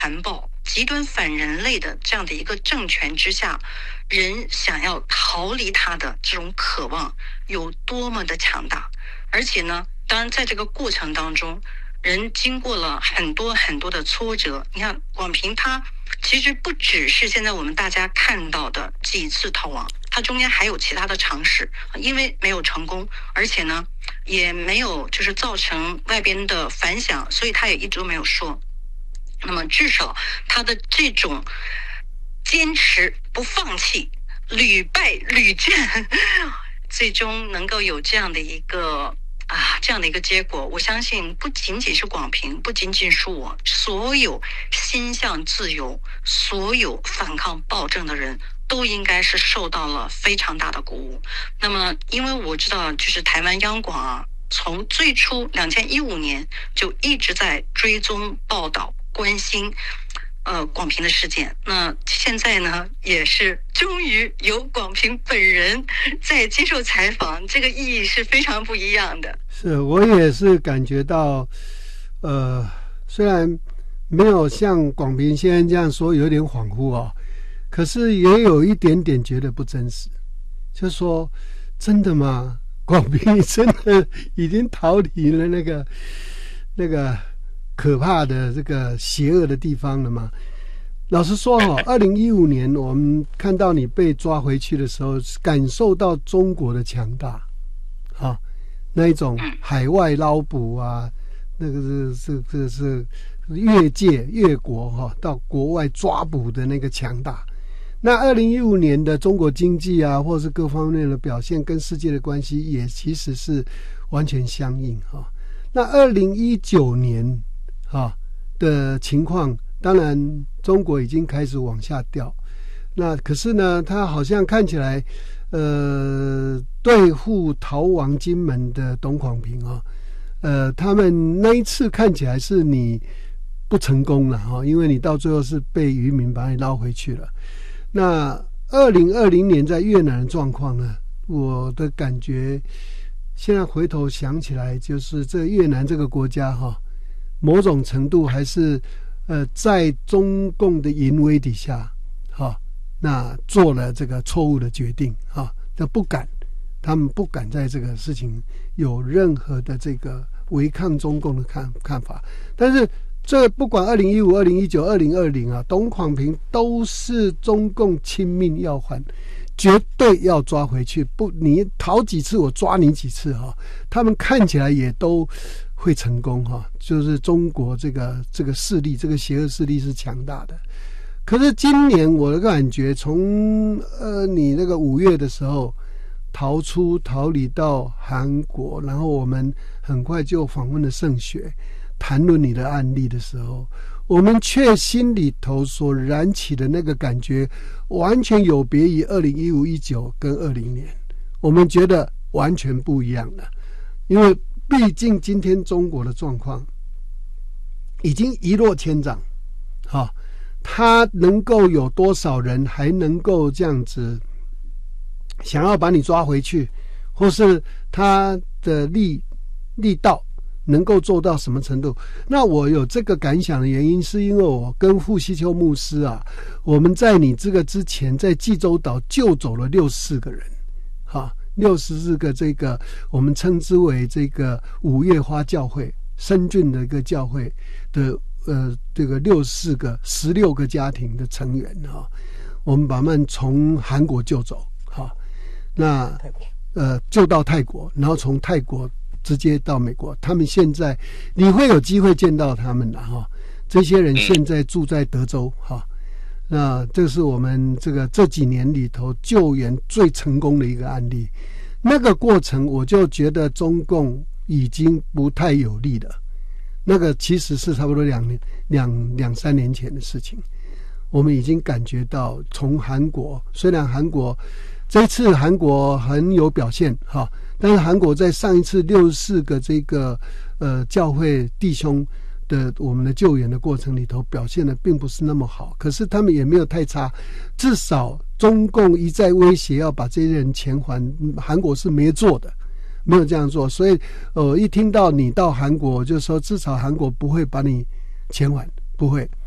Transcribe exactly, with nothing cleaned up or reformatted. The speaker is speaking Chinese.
残暴、极端反人类的这样的一个政权之下，人想要逃离他的这种渴望有多么的强大。而且呢，当然在这个过程当中，人经过了很多很多的挫折。你看广平他其实不只是现在我们大家看到的几次逃亡，他中间还有其他的尝试，因为没有成功，而且呢也没有就是造成外边的反响，所以他也一直都没有说。那么至少他的这种坚持不放弃，屡败屡战，最终能够有这样的一个啊，这样的一个结果，我相信不仅仅是广平，不仅仅是我，所有心向自由、所有反抗暴政的人都应该是受到了非常大的鼓舞。那么，因为我知道，就是台湾央广啊，从最初两千一五年就一直在追踪报道、关心。呃，广平的事件，那现在呢，也是终于有广平本人在接受采访，这个意义是非常不一样的。 是，我也是感觉到，呃，虽然没有像广平先生这样说有点恍惚哦，可是也有一点点觉得不真实，就是说，真的吗？广平真的已经逃离了那个那个。可怕的这个邪恶的地方了吗？老实说哈，二零一五年我们看到你被抓回去的时候，感受到中国的强大，啊，那一种海外捞捕啊，那个是是是是越界越国哈，到国外抓捕的那个强大。那二零一五年的中国经济啊，或是各方面的表现跟世界的关系，也其实是完全相应哈。那二零一九年。啊的情况，当然中国已经开始往下掉，那可是呢，他好像看起来，呃，对付逃亡金门的董广平啊，呃，他们那一次看起来是你不成功了哈，因为你到最后是被渔民把你捞回去了。那二零二零年在越南的状况呢，我的感觉现在回头想起来，就是这越南这个国家哈。某种程度还是，呃，在中共的淫威底下，哈、啊，那做了这个错误的决定，啊，那不敢，他们不敢在这个事情有任何的这个违抗中共的看看法。但是这不管二零一五、二零一九、二零二零啊，董广平都是中共亲命要犯，绝对要抓回去。不，你逃几次，我抓你几次哈、啊。他们看起来也都。会成功哈，就是中国这个这个势力，这个邪恶势力是强大的。可是今年我的感觉，从呃你那个五月的时候逃出逃离到韩国，然后我们很快就访问了盛雪，谈论你的案例的时候，我们却心里头所燃起的那个感觉，完全有别于二零一五、一九跟二零年，我们觉得完全不一样了，因为。毕竟今天中国的状况已经一落千丈，哈、啊，他能够有多少人还能够这样子想要把你抓回去，或是他的力力道能够做到什么程度？那我有这个感想的原因，是因为我跟傅希秋牧师啊，我们在你这个之前，在济州岛救走了六十四个人，哈、啊。六十四个这个我们称之为这个五月花教会深圳的一个教会的呃这个六十四个十六个家庭的成员哈，我们把他们从韩国救走哈，那呃救到泰国，然后从泰国直接到美国，他们现在你会有机会见到他们的哈，这些人现在住在德州哈。那这是我们这个这几年里头救援最成功的一个案例。那个过程我就觉得中共已经不太有利了。那个其实是差不多两年两两三年前的事情，我们已经感觉到从韩国，虽然韩国这次韩国很有表现哈，但是韩国在上一次六十四个这个呃教会弟兄。的我们的救援的过程里头表现的并不是那么好，可是他们也没有太差，至少中共一再威胁要把这些人遣还，韩国是没做的，没有这样做，所以呃，一听到你到韩国，就说至少韩国不会把你遣返，不会。